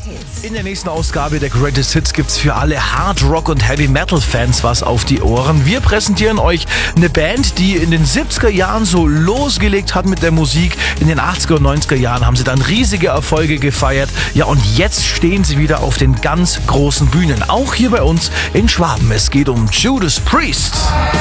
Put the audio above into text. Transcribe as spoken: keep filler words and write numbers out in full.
In der nächsten Ausgabe der Greatest Hits gibt's für alle Hard Rock und Heavy Metal Fans was auf die Ohren. Wir präsentieren euch eine Band, die in den siebziger Jahren so losgelegt hat mit der Musik. In den achtziger und neunziger Jahren haben sie dann riesige Erfolge gefeiert. Ja, und jetzt stehen sie wieder auf den ganz großen Bühnen. Auch hier bei uns in Schwaben. Es geht um Judas Priest.